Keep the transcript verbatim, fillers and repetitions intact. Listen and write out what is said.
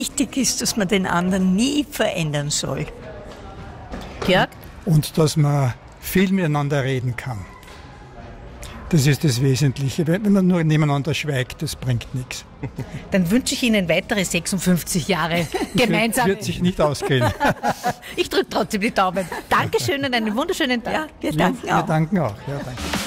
Wichtig ist, dass man den anderen nie verändern soll. Jörg? Und dass man viel miteinander reden kann. Das ist das Wesentliche. Wenn man nur nebeneinander schweigt, das bringt nichts. Dann wünsche ich Ihnen weitere sechsundfünfzig Jahre gemeinsam. Das wird sich nicht ausgehen. Ich drücke trotzdem die Daumen. Dankeschön und einen wunderschönen Tag. Ja, wir danken Wir auch. danken auch. Ja, danke.